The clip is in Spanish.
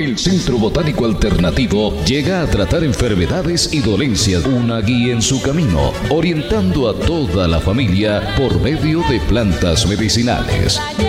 el Centro Botánico Alternativo llega a tratar enfermedades y dolencias, una guía en su camino, orientando a toda la familia por medio de plantas medicinales.